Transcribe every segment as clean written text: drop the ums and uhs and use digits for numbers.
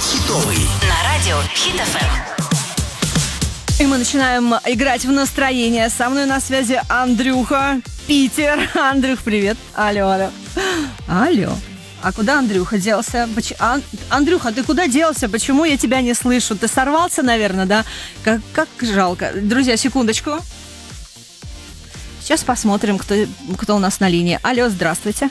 Хитовый. На радио Хит ФМ. И мы начинаем играть в настроение. Со мной на связи Андрюха, Питер. Андрюх, привет. Алло. А куда Андрюха делся? Андрюха, ты куда делся? Почему я тебя не слышу? Ты сорвался, наверное, да? Как жалко. Друзья, секундочку. Сейчас посмотрим, кто у нас на линии. Алло, здравствуйте.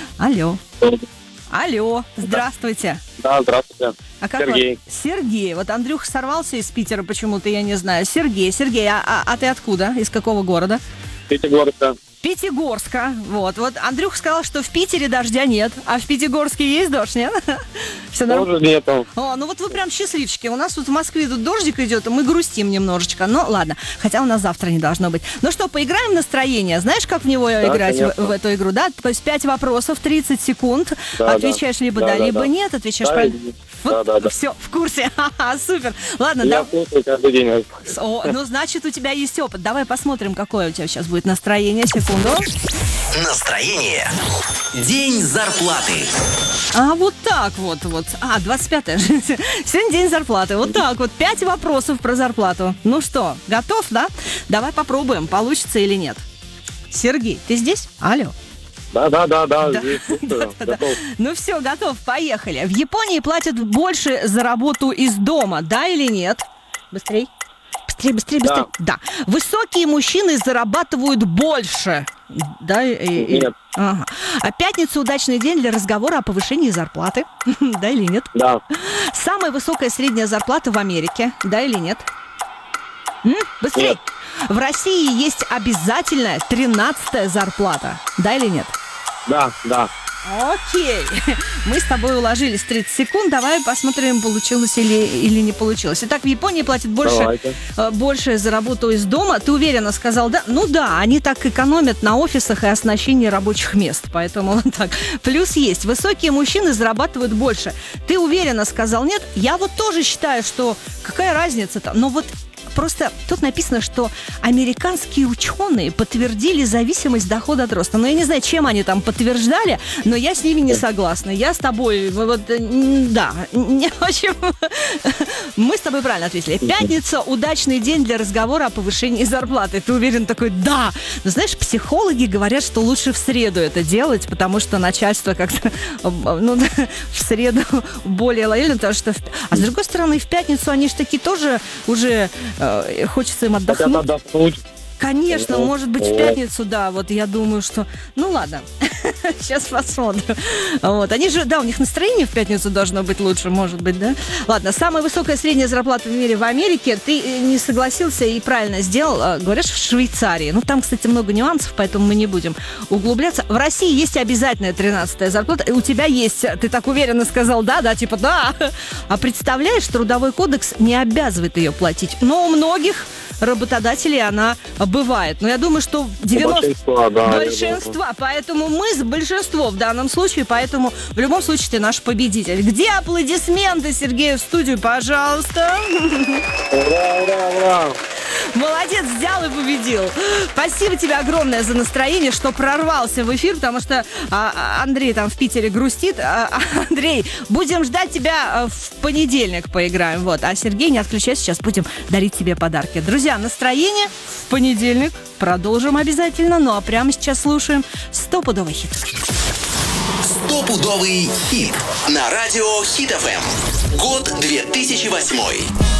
Алло, здравствуйте. Да, здравствуйте. А как Сергей. Сергей. Вот Андрюха сорвался из Питера почему-то, я не знаю. Сергей, а ты откуда? Из какого города? Пятигорска. Пятигорска. Вот. Андрюх сказал, что в Питере дождя нет. А в Пятигорске есть дождь, нет? Все нормально? Тоже нету. О, ну вот вы прям счастливчики. У нас тут в Москве тут дождик идет, и мы грустим немножечко. Ну, ладно. Хотя у нас завтра не должно быть. Ну что, поиграем в настроение? Знаешь, как в него играть, в эту игру, да? То есть 5 вопросов, 30 секунд. Да, отвечаешь либо да, либо нет. Отвечаешь да, правильно. да. Все, в курсе. Ха-ха, супер. Ладно, Я слушаю каждый день. ну, значит, у тебя есть опыт. Давай посмотрим, какое у тебя сейчас будет настроение. Секунду. Настроение. День зарплаты. А вот так вот. 25-е. Сегодня день зарплаты. Вот так вот. 5 вопросов про зарплату. Ну что, готов, да? Давай попробуем, получится или нет. Сергей, ты здесь? Алло. Да. Здесь слушаю. Готов. Ну все, готов, поехали. В Японии платят больше за работу из дома, да или нет? Быстрей. Быстрей. Да. Высокие мужчины зарабатывают больше. Да? Нет. Ага. А пятница – удачный день для разговора о повышении зарплаты. Да или нет? Да. Самая высокая средняя зарплата в Америке. Да или нет? Быстрей. Нет. В России есть обязательная 13-я зарплата. Да или нет? Да. Окей. Мы с тобой уложились 30 секунд. Давай посмотрим, получилось или не получилось. Итак, в Японии платят больше за работу из дома. Ты уверенно сказал да? Ну да, они так экономят на офисах и оснащении рабочих мест. Поэтому вот так. Плюс есть. Высокие мужчины зарабатывают больше. Ты уверенно сказал нет? Я вот тоже считаю, что какая разница-то? Но вот просто тут написано, что американские ученые подтвердили зависимость дохода от роста. Но я не знаю, чем они там подтверждали, но я с ними не согласна. Я с тобой, да. В общем, мы с тобой правильно ответили. Пятница – удачный день для разговора о повышении зарплаты. Ты уверен такой, да. Но знаешь, психологи говорят, что лучше в среду это делать, потому что начальство как-то, в среду более лояльно, потому что... А с другой стороны, в пятницу они же такие тоже уже... Хочется им отдохнуть. Хотят отдохнуть. Конечно, может быть, в пятницу, да. Вот я думаю, что... Ну, ладно. Сейчас посмотрим. Вот. Они же, да, у них настроение в пятницу должно быть лучше, может быть, да? Ладно, самая высокая средняя зарплата в мире в Америке. Ты не согласился и правильно сделал. Говоришь, в Швейцарии. Ну, там, кстати, много нюансов, поэтому мы не будем углубляться. В России есть обязательная 13-я зарплата. И у тебя есть, ты так уверенно сказал, да, типа, да. А представляешь, Трудовой кодекс не обязывает ее платить. Но у многих работодателей она бывает. Но я думаю, что 90... Большинства. Поэтому мы с большинством в данном случае. Поэтому в любом случае ты наш победитель. Где аплодисменты Сергею в студию, пожалуйста? Ура! Молодец, взял и победил. Спасибо тебе огромное за настроение, что прорвался в эфир, потому что Андрей там в Питере грустит. Андрей, будем ждать тебя в понедельник, поиграем. Вот. А Сергей, не отключайся, сейчас будем дарить тебе подарки. Друзья, настроение в понедельник. Продолжим обязательно. Ну а прямо сейчас слушаем стопудовый хит. Стопудовый хит. На радио Хит ФМ. Год 2008.